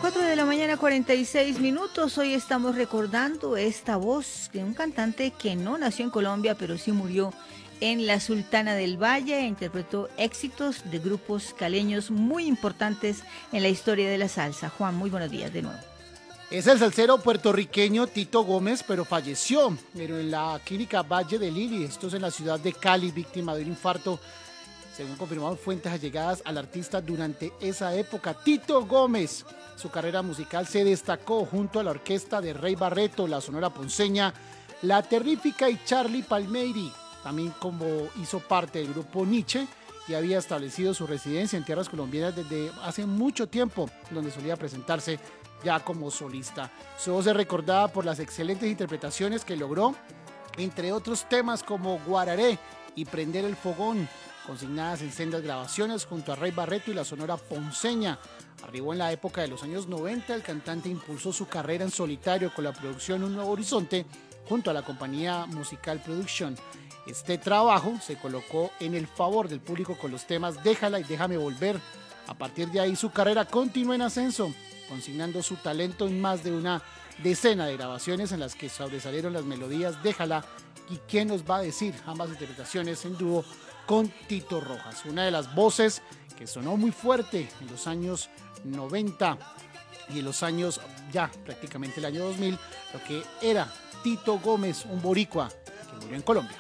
4 de la mañana, 46 minutos. Hoy estamos recordando esta voz de un cantante que no nació en Colombia, pero sí murió en la Sultana del Valle e interpretó éxitos de grupos caleños muy importantes en la historia de la salsa. Juan, muy buenos días de nuevo. Es el salsero puertorriqueño Tito Gómez, pero falleció en la clínica Valle de Lili, esto es en la ciudad de Cali, víctima de un infarto, según confirmaron fuentes allegadas al artista durante esa época. Tito Gómez, su carrera musical se destacó junto a la orquesta de Rey Barreto, la Sonora Ponceña, La Terrífica y Charlie Palmieri, también como hizo parte del grupo Nietzsche y había establecido su residencia en tierras colombianas desde hace mucho tiempo, donde solía presentarse ya como solista. Su voz es recordada por las excelentes interpretaciones que logró, entre otros temas como Guararé y Prender el Fogón, consignadas en sendas grabaciones junto a Rey Barreto y la Sonora Ponceña. Arribó en la época de los años 90, el cantante impulsó su carrera en solitario con la producción Un Nuevo Horizonte junto a la compañía Musical Production. Este trabajo se colocó en el favor del público con los temas Déjala y Déjame Volver. A partir de ahí su carrera continuó en ascenso, consignando su talento en más de una decena de grabaciones en las que sobresalieron las melodías Déjala y ¿Quién nos va a decir?, ambas interpretaciones en dúo con Tito Rojas, una de las voces que sonó muy fuerte en los años 90 y en los años ya prácticamente el año 2000, lo que era Tito Gómez, un boricua que murió en Colombia.